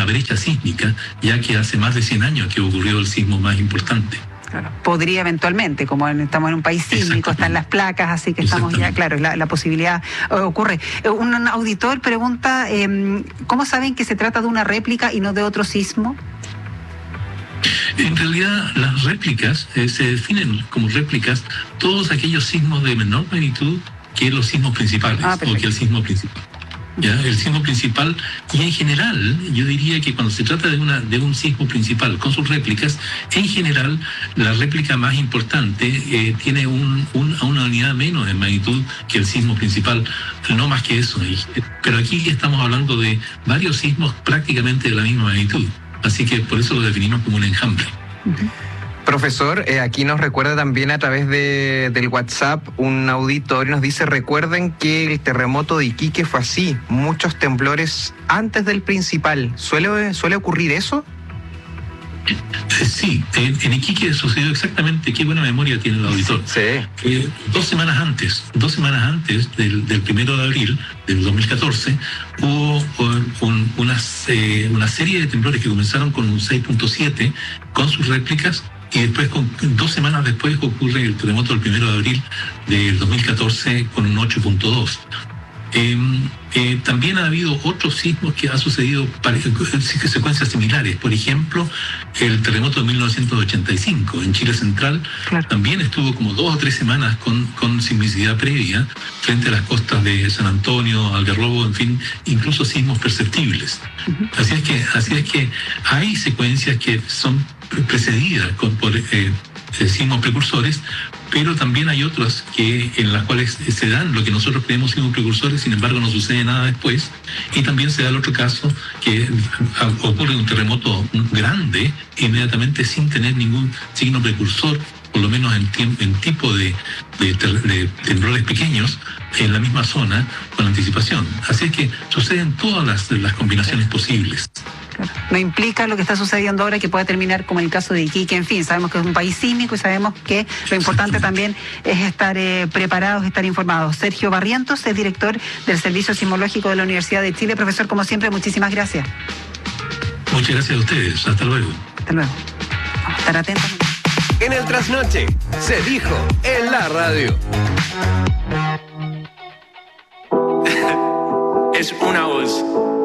brecha sísmica, ya que hace más de 100 años que ocurrió el sismo más importante. Claro, podría eventualmente, como estamos en un país sísmico, están las placas, así que estamos ya, claro, la posibilidad ocurre. Un auditor pregunta, ¿cómo saben que se trata de una réplica y no de otro sismo? En realidad, las réplicas se definen como réplicas todos aquellos sismos de menor magnitud que los sismos principales, o que el sismo principal. ¿Ya? El sismo principal, y en general, yo diría que cuando se trata de un sismo principal con sus réplicas, en general, la réplica más importante tiene una unidad menos en magnitud que el sismo principal, no más que eso. Pero aquí estamos hablando de varios sismos prácticamente de la misma magnitud, así que por eso lo definimos como un enjambre. Profesor, aquí nos recuerda también a través del WhatsApp un auditor y nos dice: recuerden que el terremoto de Iquique fue así, muchos temblores antes del principal. ¿Suele ocurrir eso? Sí, en Iquique sucedió exactamente. Qué buena memoria tiene el auditor. Sí. 2 semanas antes del 1 de abril del 2014, hubo una serie de temblores que comenzaron con un 6.7 con sus réplicas, y después, 2 semanas después, ocurre el terremoto del 1 de abril del 2014 con un 8.2. También ha habido otros sismos que ha sucedido secuencias similares. Por ejemplo, el terremoto de 1985 en Chile Central, claro, también estuvo como 2 o 3 semanas con sismicidad previa frente a las costas de San Antonio, Algarrobo, en fin, incluso sismos perceptibles. Así es que hay secuencias que son precedidas por sismos precursores, pero también hay otras en las cuales se dan lo que nosotros creemos sismos precursores, sin embargo no sucede nada después. Y también se da el otro caso, que ocurre un terremoto grande inmediatamente sin tener ningún signo precursor, por lo menos en tipo de temblores pequeños en la misma zona con anticipación. Así es que suceden todas las combinaciones posibles. No implica lo que está sucediendo ahora que pueda terminar como en el caso de Iquique. En fin, sabemos que es un país sísmico y sabemos que lo importante también es estar preparados, estar informados. Sergio Barrientos es director del Servicio Sismológico de la Universidad de Chile. Profesor, como siempre, muchísimas gracias. Muchas gracias a ustedes. Hasta luego. Hasta luego. Vamos a estar atentos. En el Trasnoche se dijo en la radio. Es una voz.